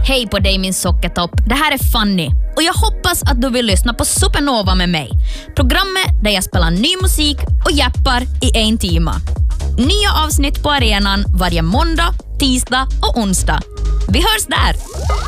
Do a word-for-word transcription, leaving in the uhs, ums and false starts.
Hej på dig min sockertopp, det här är Fanny och jag hoppas att du vill lyssna på Supernova med mig. Programmet där jag spelar ny musik och jappar i en timme. Nya avsnitt på arenan varje måndag, tisdag och onsdag. Vi hörs där!